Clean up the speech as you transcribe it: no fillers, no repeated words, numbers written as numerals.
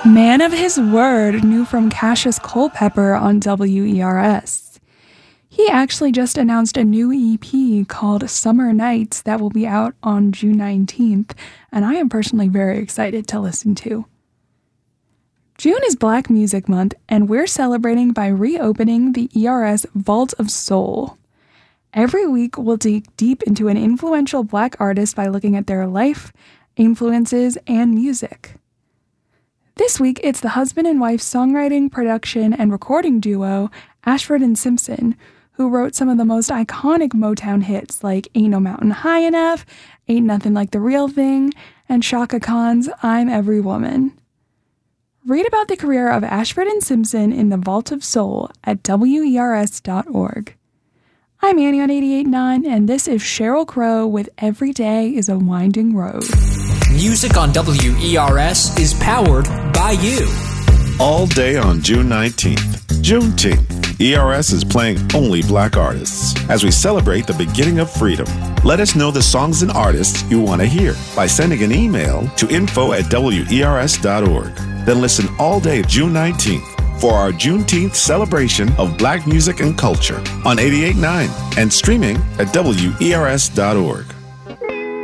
Man of his word, new from Cassius Culpepper on WERS. He actually just announced a new EP called Summer Nights that will be out on June 19th, and I am personally very excited to listen to. June is Black Music Month, and we're celebrating by reopening the ERS Vault of Soul. Every week, we'll dig deep into an influential Black artist by looking at their life, influences, and music. This week, it's the husband and wife songwriting, production, and recording duo, Ashford and Simpson, who wrote some of the most iconic Motown hits like Ain't No Mountain High Enough, Ain't Nothing Like the Real Thing, and Chaka Khan's I'm Every Woman. Read about the career of Ashford and Simpson in the Vault of Soul at WERS.org. I'm Annie on 88.9, and this is Sheryl Crow with Every Day is a Winding Road. Music on WERS is powered by you. All day on June 19th, Juneteenth, ERS is playing only Black artists as we celebrate the beginning of freedom. Let us know the songs and artists you want to hear by sending an email to info@WERS.org. Then listen all day June 19th for our Juneteenth celebration of Black music and culture on 88.9 and streaming at WERS.org.